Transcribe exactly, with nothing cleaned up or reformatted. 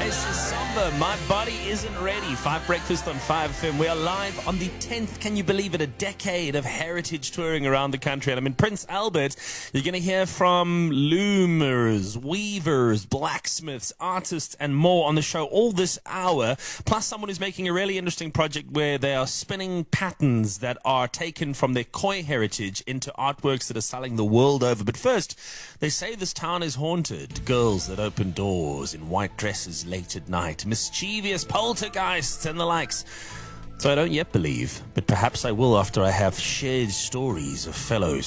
This is Somber. My body isn't ready. Five Breakfast on five F M. We are live on the tenth. Can you believe it? A decade of heritage touring around the country. And I'm in Prince Albert. You're going to hear from loomers, weavers, blacksmiths, artists, and more on the show all this hour. Plus someone who's making a really interesting project where they are spinning patterns that are taken from their Khoi heritage into artworks that are selling the world over. But first, they say this town is haunted. Girls that open doors in white dresses late at night, mischievous poltergeists and the likes. So I don't yet believe, but perhaps I will after I have shared stories of fellow